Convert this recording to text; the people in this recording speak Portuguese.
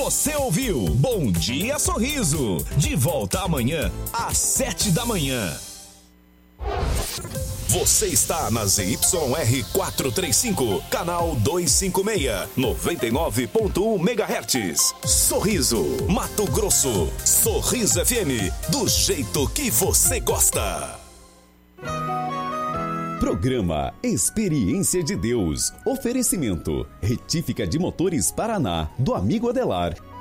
Você ouviu Bom Dia Sorriso. De volta amanhã às 7 da manhã. Você está na ZYR 435, canal 256, 99.1 MHz. Sorriso, Mato Grosso. Sorriso FM, do jeito que você gosta. Programa Experiência de Deus. Oferecimento: Retífica de Motores Paraná, do amigo Adelar.